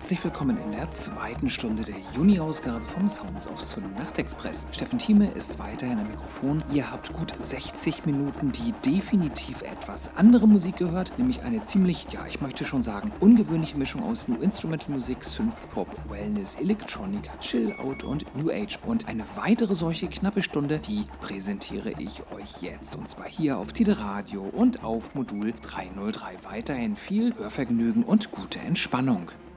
Herzlich willkommen in der zweiten Stunde der Juni-Ausgabe vom Sounds of Solo Nachtexpress. Steffen Thieme ist weiterhin am Mikrofon. Ihr habt gut 60 Minuten die definitiv etwas andere Musik gehört, nämlich eine ziemlich, ich möchte schon sagen, ungewöhnliche Mischung aus New Instrumental Musik, Synthpop, Wellness, Electronica, Chill Out und New Age. Und eine weitere solche knappe Stunde, die präsentiere ich euch jetzt. Und zwar hier auf Tide Radio und auf Modul 303. Weiterhin viel Hörvergnügen und gute Entspannung.